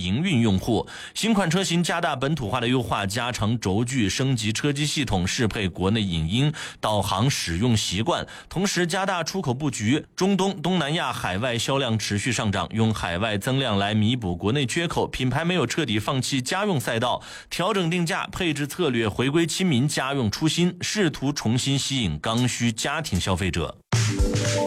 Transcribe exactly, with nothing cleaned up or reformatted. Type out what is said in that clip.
营运用户。新款车型加大本土化的优化，加长轴距，升级车机系统，适配国内影音导航使用习惯，同时加大出口布局。中东、东南亚海外销量持续上涨，用海外增量来弥补国内缺口，品牌没有彻底放弃家用赛道，调整定价、配置策略，回归亲民家用初心，试图重新吸引刚需家庭消费者。